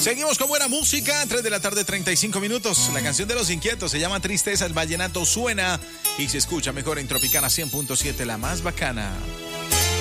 Seguimos con buena música, 3 de la tarde, 35 minutos. La canción de Los Inquietos se llama Tristeza, el vallenato suena y se escucha mejor en Tropicana 100.7, la más bacana.